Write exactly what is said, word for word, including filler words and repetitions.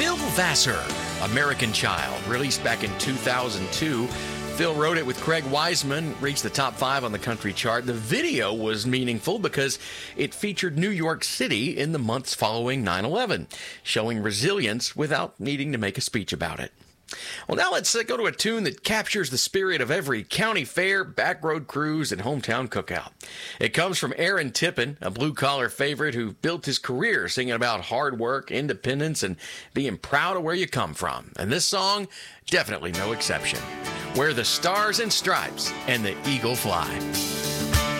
Phil Vassar, American Child, released back in two thousand two. Phil wrote it with Craig Wiseman, reached the top five on the country chart. The video was meaningful because it featured New York City in the months following nine eleven, showing resilience without needing to make a speech about it. Well, now let's go to a tune that captures the spirit of every county fair, backroad cruise, and hometown cookout. It comes from Aaron Tippin, a blue-collar favorite who built his career singing about hard work, independence, and being proud of where you come from. And this song, definitely no exception. Where the stars and stripes and the eagle fly.